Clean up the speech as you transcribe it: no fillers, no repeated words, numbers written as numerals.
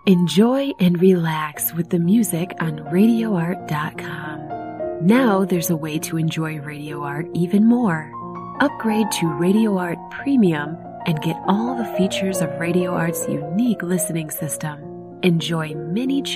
Enjoy and relax with the music on RadioArt.com. Now there's a way to enjoy Radio Art even more. Upgrade to Radio Art Premium and get all the features of Radio Art's unique listening system. Enjoy many